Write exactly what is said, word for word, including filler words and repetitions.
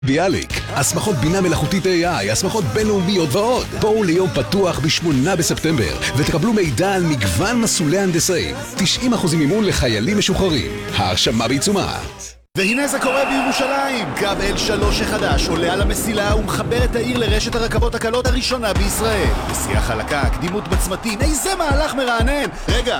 ביאליק, הסמכות בינה מלאכותית איי איי, הסמכות בינלאומיות ועוד. בואו ליום פתוח בשמונה בספטמבר ותקבלו מידע על מגוון מסלולי הנדסאים. תשעים אחוז מימון לחיילים משוחררים. ההרשמה בעיצומה. והנה זה קורה בירושלים. קו אל שלוש החדש עולה על המסילה ומחבר את העיר לרשת הרכבות הקלות הראשונה בישראל. נסיעה חלקה, קדימות בצמתים, איזה מהלך מרענן. רגע,